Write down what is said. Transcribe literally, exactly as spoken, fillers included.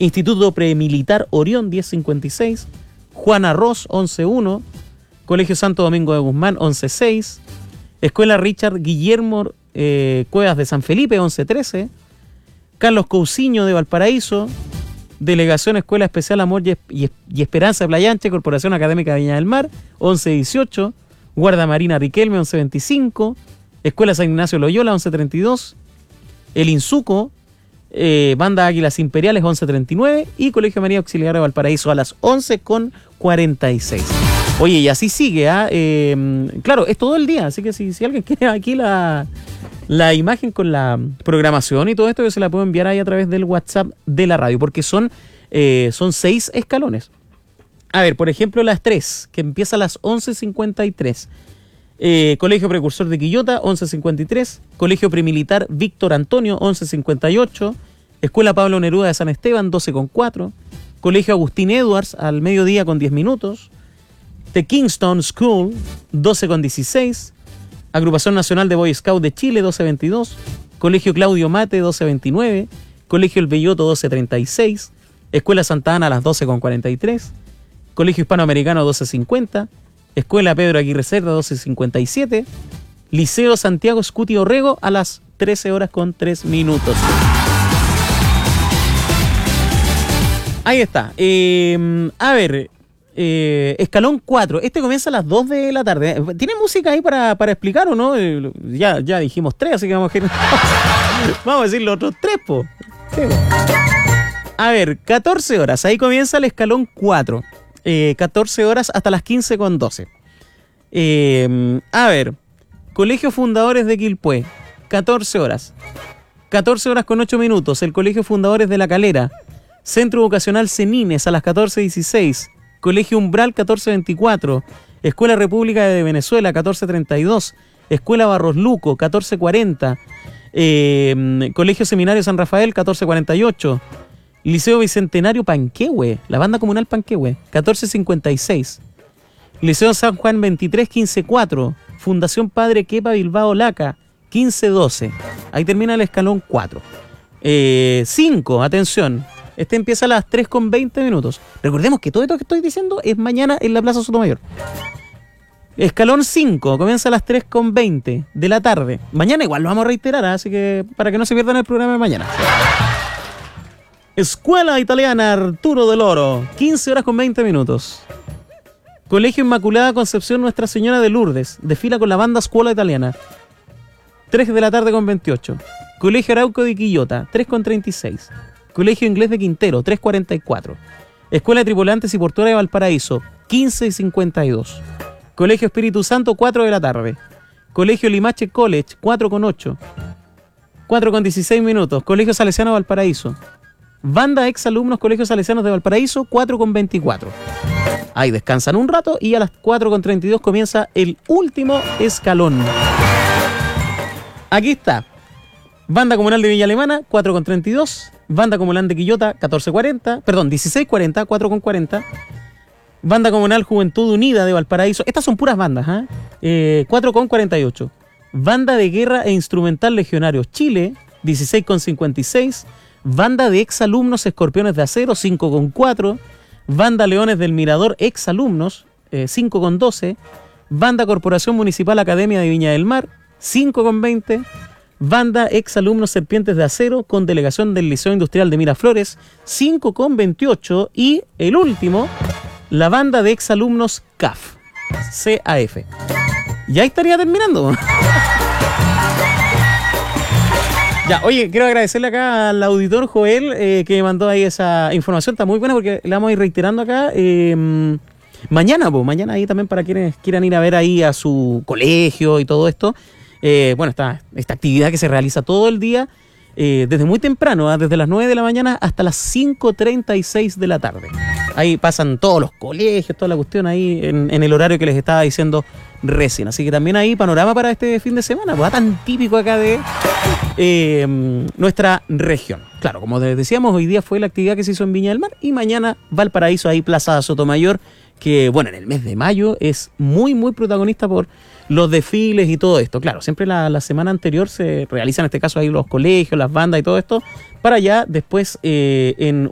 Instituto Premilitar Orión diez cincuenta y seis, Juana Ross once uno, Colegio Santo Domingo de Guzmán once seis, Escuela Richard Guillermo eh, Cuevas de San Felipe once trece, Carlos Cousiño de Valparaíso, Delegación Escuela Especial Amor y, y, y Esperanza de Playa Ancha, Corporación Académica de Viña del Mar once dieciocho, Guarda Marina Riquelme once veinticinco, Escuela San Ignacio Loyola once treinta y dos, El Insuco, eh, Banda Águilas Imperiales once treinta y nueve y Colegio María Auxiliar de Valparaíso a las once cuarenta y seis. Oye, y así sigue, ¿ah? Eh, claro, es todo el día, así que si, si alguien quiere aquí la, la imagen con la programación y todo esto, yo se la puedo enviar ahí a través del WhatsApp de la radio, porque son, eh, son seis escalones. A ver, por ejemplo, las tres, que empieza a las once cincuenta y tres. Eh, Colegio Precursor de Quillota, once cincuenta y tres. Colegio Premilitar Víctor Antonio, once cincuenta y ocho. Escuela Pablo Neruda de San Esteban, doce cuatro. Colegio Agustín Edwards, al mediodía con diez minutos. The Kingston School, doce dieciséis. Agrupación Nacional de Boy Scout de Chile, doce veintidós. Colegio Claudio Mate, doce veintinueve. Colegio El Belloto, doce treinta y seis. Escuela Santa Ana, a las doce cuarenta y tres. Colegio Hispanoamericano, doce cincuenta. Escuela Pedro Aguirre Cerda, doce cincuenta y siete. Liceo Santiago Scuti Orrego a las trece horas con tres minutos. Ahí está. Eh, a ver, eh, escalón cuatro. Este comienza a las dos de la tarde. ¿Tiene música ahí para, para explicar o no? Eh, ya, ya dijimos tres, así que vamos a, vamos a decir los otros tres, po. Sí, po. A ver, catorce horas. Ahí comienza el escalón cuatro. Eh, catorce horas hasta las quince con doce. Eh, a ver, Colegio Fundadores de Quilpué, catorce horas. catorce horas con ocho minutos, el Colegio Fundadores de La Calera. Centro Vocacional Cenines a las catorce dieciséis. Colegio Umbral catorce veinticuatro. Escuela República de Venezuela catorce treinta y dos. Escuela Barros Luco catorce cuarenta. Eh, Colegio Seminario San Rafael catorce cuarenta y ocho. Liceo Bicentenario Panquehue, la banda comunal Panquehue, catorce cincuenta y seis. Liceo San Juan veintitrés quince cuatro. Fundación Padre Kepa Bilbao Laca, quince doce. Ahí termina el escalón cuatro. Eh, cinco, atención. Este empieza a las tres con veinte minutos. Recordemos que todo esto que estoy diciendo es mañana en la Plaza Sotomayor. Escalón cinco, comienza a las tres con veinte de la tarde. Mañana igual lo vamos a reiterar, así que para que no se pierdan el programa de mañana. Escuela Italiana Arturo del Oro, quince horas con veinte minutos. Colegio Inmaculada Concepción Nuestra Señora de Lourdes, desfila con la banda Scuola Italiana, tres de la tarde con veintiocho. Colegio Arauco de Quillota, tres con treinta y seis. Colegio Inglés de Quintero, tres cuarenta y cuatro. Escuela de Tripulantes y Portuaria de Valparaíso, quince cincuenta y dos. Colegio Espíritu Santo, cuatro de la tarde. Colegio Limache College, cuatro con ocho. cuatro con dieciséis minutos. Colegio Salesiano de Valparaíso. Banda Exalumnos Colegios Salesianos de Valparaíso, cuatro con veinticuatro. Ahí descansan un rato y a las cuatro con treinta y dos comienza el último escalón. Aquí está. Banda Comunal de Villa Alemana, cuatro con treinta y dos. Banda Comunal de Quillota, catorce cuarenta. Perdón, dieciséis cuarenta, cuatro con cuarenta. Banda Comunal Juventud Unida de Valparaíso. Estas son puras bandas, ¿eh? eh cuatro con cuarenta y ocho. Banda de Guerra e Instrumental Legionarios Chile, dieciséis con cincuenta y seis. Banda de Exalumnos Escorpiones de Acero, cinco con cuatro. Banda Leones del Mirador Exalumnos, eh, cinco con doce. Banda Corporación Municipal Academia de Viña del Mar, cinco con veinte. Banda Exalumnos Serpientes de Acero con delegación del Liceo Industrial de Miraflores, cinco con veintiocho. Y el último, la Banda de Exalumnos C A F, C A F. Y ahí estaría terminando. Ya, oye, quiero agradecerle acá al auditor Joel eh, que me mandó ahí esa información. Está muy buena porque la vamos a ir reiterando acá. Eh, mañana, pues, mañana ahí también para quienes quieran ir a ver ahí a su colegio y todo esto. Eh, bueno, esta, esta actividad que se realiza todo el día, eh, desde muy temprano, ¿eh? Desde las nueve de la mañana hasta las cinco treinta y seis de la tarde. Ahí pasan todos los colegios, toda la cuestión ahí en, en el horario que les estaba diciendo recién. Así que también ahí panorama para este fin de semana, pues tan típico acá de eh, nuestra región. Claro, como les decíamos, hoy día fue la actividad que se hizo en Viña del Mar y mañana Valparaíso, ahí Plaza Sotomayor, que bueno, en el mes de mayo es muy, muy protagonista por los desfiles y todo esto. Claro, siempre la, la semana anterior se realizan en este caso ahí los colegios, las bandas y todo esto, para ya después eh, en